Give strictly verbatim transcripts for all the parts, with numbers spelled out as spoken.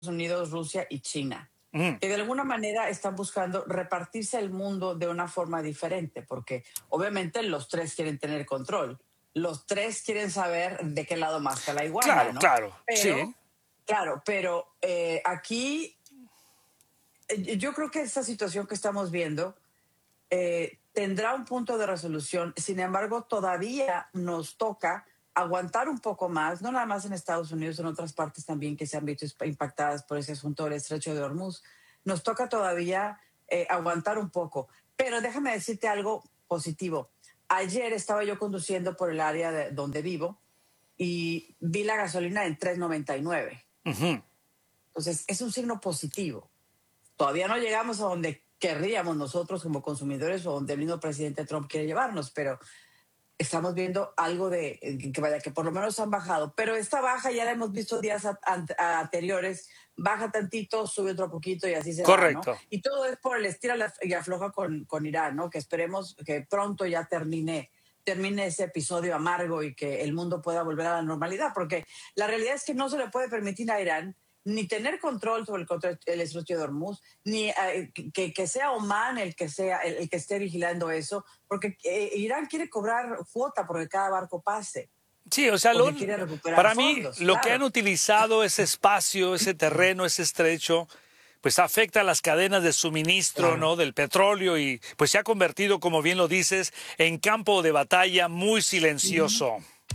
Unidos, Rusia y China, Mm. que de alguna manera están buscando repartirse el mundo de una forma diferente, porque obviamente los tres quieren tener control, los tres quieren saber de qué lado más está la iguana, Claro, ¿no? claro, sí. Pero, claro, pero eh, aquí eh, yo creo que esta situación que estamos viendo eh, tendrá un punto de resolución. Sin embargo, todavía nos toca aguantar un poco más, no nada más en Estados Unidos, en otras partes también que se han visto impactadas por ese asunto del estrecho de Hormuz. Nos toca todavía eh, aguantar un poco. Pero déjame decirte algo positivo. Ayer estaba yo conduciendo por el área de donde vivo y vi la gasolina en tres noventa y nueve. Ujú. Entonces, es un signo positivo. Todavía no llegamos a donde querríamos nosotros como consumidores o donde el mismo presidente Trump quiere llevarnos, pero estamos viendo algo de que, vaya, que por lo menos han bajado. Pero esta baja ya la hemos visto días a, a, anteriores, baja tantito, sube otro poquito y así se va, ¿no? Correcto. Y todo es por el estira y afloja con, con Irán, ¿no? Que esperemos que pronto ya termine termine ese episodio amargo y que el mundo pueda volver a la normalidad, porque la realidad es que no se le puede permitir a Irán ni tener control sobre el, control, el estrecho de Hormuz, ni eh, que, que sea Oman el que sea el, el que esté vigilando eso, porque eh, Irán quiere cobrar cuota porque cada barco pase, Sí, o sea, lo, porque quiere recuperar para mí fondos, lo que han claro. utilizado ese espacio, ese terreno, ese estrecho, pues afecta a las cadenas de suministro, Claro. ¿no? Del petróleo y pues se ha convertido, como bien lo dices, en campo de batalla muy silencioso.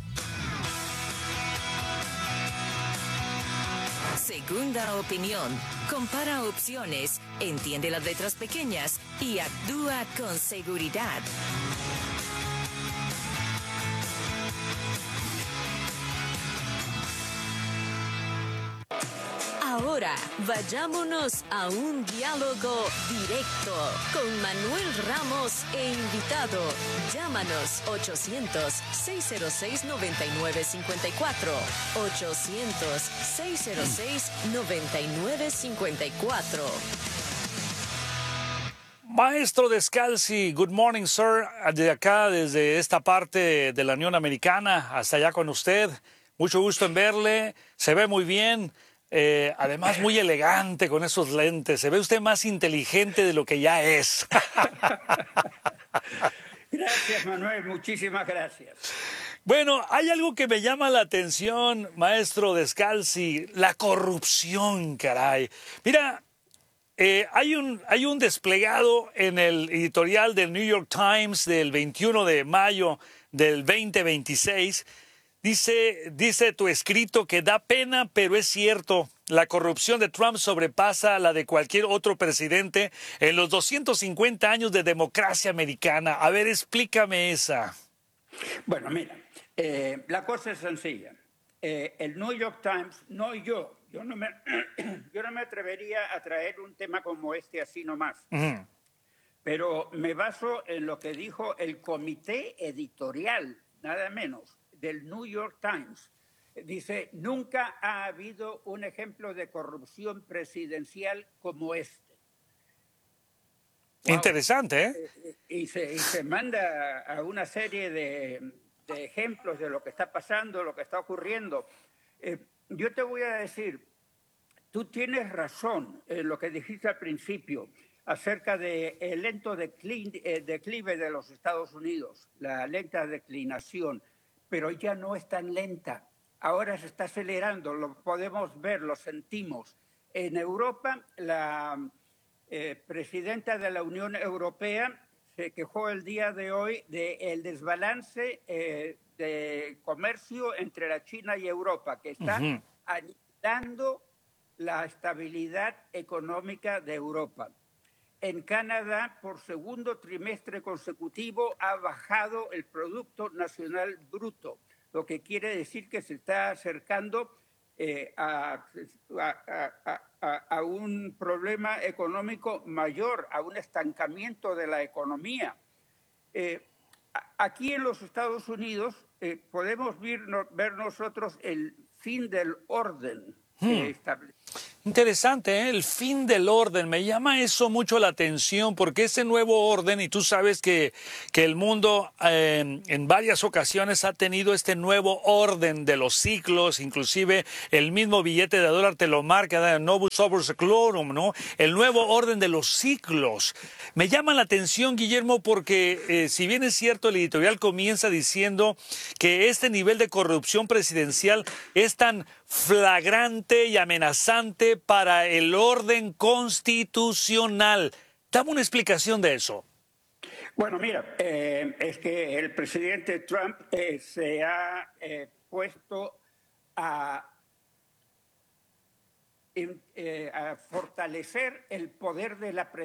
Segunda opinión. Compara opciones, entiende las letras pequeñas y actúa con seguridad. Ahora, vayámonos a un diálogo directo con Manuel Ramos e invitado. Llámanos ochocientos, seiscientos seis, noventa y nueve cincuenta y cuatro. ochocientos, seiscientos seis, noventa y nueve cincuenta y cuatro. Maestro Descalzi, good morning, sir. De acá, desde esta parte de la Unión Americana, hasta allá con usted. Mucho gusto en verle. Se ve muy bien. Eh, además, muy elegante con esos lentes. Se ve usted más inteligente de lo que ya es. Gracias, Manuel. Muchísimas gracias. Bueno, hay algo que me llama la atención, maestro Descalzi. La corrupción, caray. Mira, eh, hay, un, hay un desplegado en el editorial del New York Times del veintiuno de mayo del veinte veintiséis. Dice, dice tu escrito que da pena, pero es cierto. La corrupción de Trump sobrepasa la de cualquier otro presidente en los doscientos cincuenta años de democracia americana. A ver, explícame esa. Bueno, mira, eh, la cosa es sencilla. Eh, el New York Times, no yo, yo no, me, yo no me atrevería a traer un tema como este así nomás. Uh-huh. Pero me baso en lo que dijo el comité editorial, nada menos, del New York Times. Dice, nunca ha habido un ejemplo de corrupción presidencial como este. Wow. Interesante, ¿eh? Y se, y se manda a una serie de, de ejemplos de lo que está pasando, lo que está ocurriendo. Eh, yo te voy a decir, tú tienes razón en lo que dijiste al principio acerca del lento declive, eh, declive de los Estados Unidos, la lenta declinación, pero ya no es tan lenta. Ahora se está acelerando, lo podemos ver, lo sentimos. En Europa, la eh, presidenta de la Unión Europea se quejó el día de hoy del desbalance eh, de comercio entre la China y Europa, que está uh-huh. aniquilando la estabilidad económica de Europa. En Canadá, por segundo trimestre consecutivo, ha bajado el Producto Nacional Bruto, lo que quiere decir que se está acercando eh, a, a, a, a, a un problema económico mayor, a un estancamiento de la economía. Eh, aquí en los Estados Unidos eh, podemos ver, ver nosotros el fin del orden Hmm. eh, establecido. Interesante, ¿eh? El fin del orden. Me llama eso mucho la atención porque ese nuevo orden, y tú sabes que, que el mundo eh, en varias ocasiones ha tenido este nuevo orden de los ciclos, inclusive el mismo billete de dólar te lo marca, Novus Ordo Seclorum, ¿no? El nuevo orden de los ciclos. Me llama la atención, Guillermo, porque eh, si bien es cierto, el editorial comienza diciendo que este nivel de corrupción presidencial es tan flagrante y amenazante para el orden constitucional. Dame una explicación de eso. Bueno, mira, eh, es que el presidente Trump eh, se ha eh, puesto a, eh, a fortalecer el poder de la presidencia.